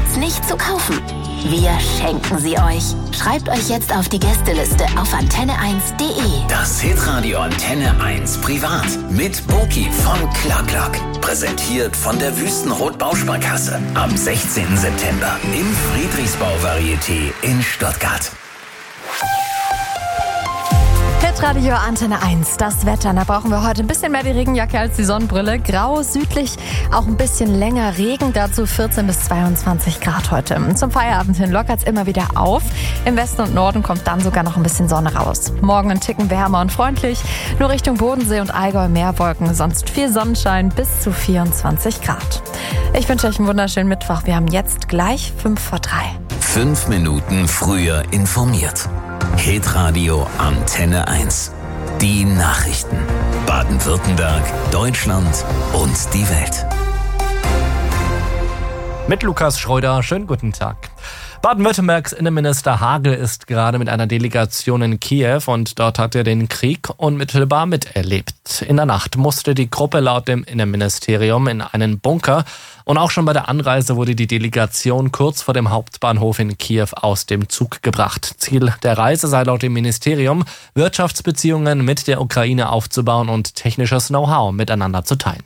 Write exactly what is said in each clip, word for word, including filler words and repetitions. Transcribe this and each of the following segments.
gibt's nicht zu kaufen. Wir schenken sie euch. Schreibt euch jetzt auf die Gästeliste auf antenne eins punkt de. Das Hitradio Antenne eins Privat mit Boki von Klarklock. Präsentiert von der Wüstenrot Bausparkasse. Am sechzehnten September im Friedrichsbau-Varieté in Stuttgart. Hitradio Antenne eins, das Wetter. Da brauchen wir heute ein bisschen mehr die Regenjacke als die Sonnenbrille. Grau, südlich auch ein bisschen länger Regen, dazu vierzehn bis zweiundzwanzig Grad heute. Zum Feierabend hin lockert es immer wieder auf. Im Westen und Norden kommt dann sogar noch ein bisschen Sonne raus. Morgen ein Ticken wärmer und freundlich. Nur Richtung Bodensee und Allgäu mehr Wolken, sonst viel Sonnenschein bis zu vierundzwanzig Grad. Ich wünsche euch einen wunderschönen Mittwoch. Wir haben jetzt gleich fünf vor drei. Fünf Minuten früher informiert. Hitradio Antenne eins. Die Nachrichten. Baden-Württemberg, Deutschland und die Welt. Mit Lukas Schröder, schönen guten Tag. Baden-Württembergs Innenminister Hagel ist gerade mit einer Delegation in Kiew und dort hat er den Krieg unmittelbar miterlebt. In der Nacht musste die Gruppe laut dem Innenministerium in einen Bunker und auch schon bei der Anreise wurde die Delegation kurz vor dem Hauptbahnhof in Kiew aus dem Zug gebracht. Ziel der Reise sei laut dem Ministerium, Wirtschaftsbeziehungen mit der Ukraine aufzubauen und technisches Know-how miteinander zu teilen.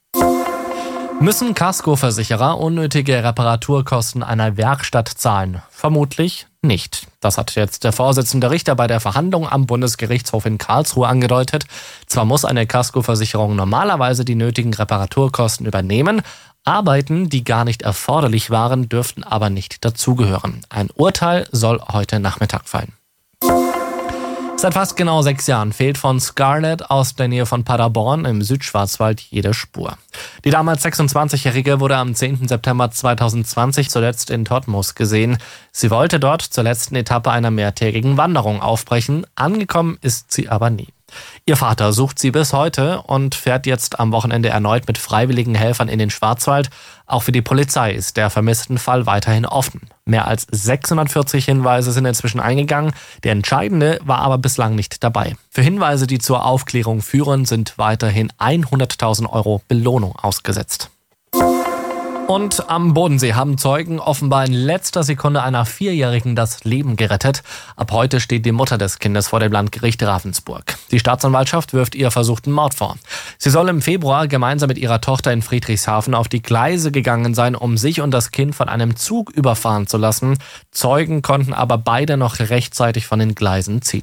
Müssen Kaskoversicherer unnötige Reparaturkosten einer Werkstatt zahlen? Vermutlich nicht. Das hat jetzt der Vorsitzende Richter bei der Verhandlung am Bundesgerichtshof in Karlsruhe angedeutet. Zwar muss eine Kaskoversicherung normalerweise die nötigen Reparaturkosten übernehmen, Arbeiten, die gar nicht erforderlich waren, dürften aber nicht dazugehören. Ein Urteil soll heute Nachmittag fallen. Seit fast genau sechs Jahren fehlt von Scarlett aus der Nähe von Paderborn im Südschwarzwald jede Spur. Die damals sechsundzwanzigjährige wurde am zehnten September zweitausendzwanzig zuletzt in Todtmoos gesehen. Sie wollte dort zur letzten Etappe einer mehrtägigen Wanderung aufbrechen. Angekommen ist sie aber nie. Ihr Vater sucht sie bis heute und fährt jetzt am Wochenende erneut mit freiwilligen Helfern in den Schwarzwald. Auch für die Polizei ist der vermissten Fall weiterhin offen. Mehr als sechshundertvierzig Hinweise sind inzwischen eingegangen. Der entscheidende war aber bislang nicht dabei. Für Hinweise, die zur Aufklärung führen, sind weiterhin hunderttausend Euro Belohnung ausgesetzt. Und am Bodensee haben Zeugen offenbar in letzter Sekunde einer Vierjährigen das Leben gerettet. Ab heute steht die Mutter des Kindes vor dem Landgericht Ravensburg. Die Staatsanwaltschaft wirft ihr versuchten Mord vor. Sie soll im Februar gemeinsam mit ihrer Tochter in Friedrichshafen auf die Gleise gegangen sein, um sich und das Kind von einem Zug überfahren zu lassen. Zeugen konnten aber beide noch rechtzeitig von den Gleisen ziehen.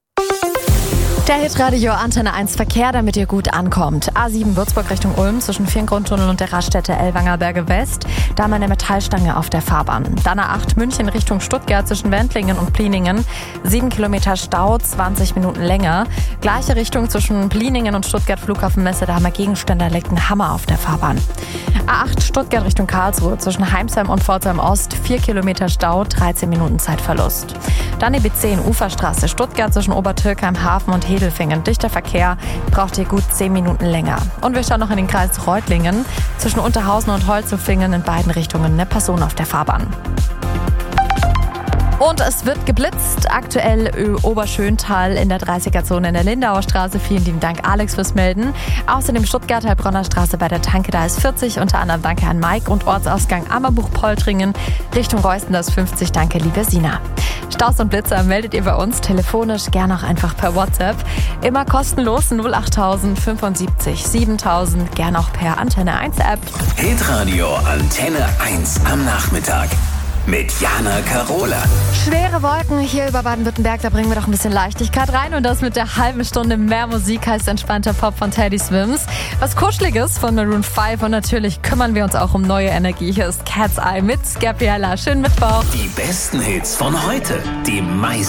Der Hitradio Antenne eins Verkehr, damit ihr gut ankommt. A sieben Würzburg Richtung Ulm zwischen Vierengrundtunnel und der Raststätte Ellwanger Berge West. Da haben wir eine Metallstange auf der Fahrbahn. Dann A acht München Richtung Stuttgart zwischen Wendlingen und Pliningen. Sieben Kilometer Stau, zwanzig Minuten länger. Gleiche Richtung zwischen Pliningen und Stuttgart Flughafenmesse. Da haben wir Gegenstände, legt ein Hammer auf der Fahrbahn. A acht Stuttgart Richtung Karlsruhe zwischen Heimsheim und Pforzheim Ost. Vier Kilometer Stau, dreizehn Minuten Zeitverlust. Dann die B zehn Uferstraße Stuttgart zwischen Obertürkheim Hafen und Hedelfingen. Dichter Verkehr, braucht ihr gut zehn Minuten länger. Und wir schauen noch in den Kreis Reutlingen. Zwischen Unterhausen und Holzufingen in beiden Richtungen eine Person auf der Fahrbahn. Und es wird geblitzt, aktuell Oberschöntal in der dreißiger-Zone in der Lindauer Straße. Vielen lieben Dank, Alex, fürs Melden. Außerdem Stuttgart Heilbronner Straße bei der Tanke, da ist vierzig. Unter anderem danke an Mike und Ortsausgang Ammerbuch-Poltringen. Richtung Reusten, das fünfzig. Danke, liebe Sina. Staus und Blitzer meldet ihr bei uns telefonisch, gerne auch einfach per WhatsApp. Immer kostenlos null acht null fünf sieben siebentausend, gerne auch per Antenne eins App. Hitradio Antenne eins am Nachmittag. Mit Jana Karola. Schwere Wolken hier über Baden-Württemberg, da bringen wir doch ein bisschen Leichtigkeit rein. Und das mit der halben Stunde mehr Musik heißt entspannter Pop von Teddy Swims. Was Kuscheliges von Maroon fünf und natürlich kümmern wir uns auch um neue Energie. Hier ist Cat's Eye mit Gabriella. Schönen Mittwoch. Die besten Hits von heute. Die meisten.